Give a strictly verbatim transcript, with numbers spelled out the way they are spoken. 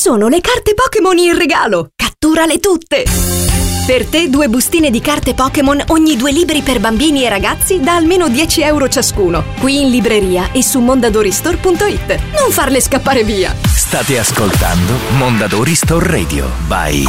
sono le carte Pokémon in regalo! Catturale tutte! Per te due bustine di carte Pokémon ogni due libri per bambini e ragazzi da almeno dieci euro ciascuno. Qui in libreria e su mondadoristore punto it. Non farle scappare via! State ascoltando Mondadori Store Radio by